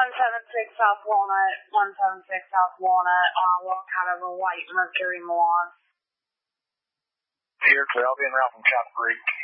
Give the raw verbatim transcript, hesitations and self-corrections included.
one seven six South Walnut, one seven six South Walnut, uh, walk out of a white Mercury Milan. Here, clear. I'll be en route from Chop Creek.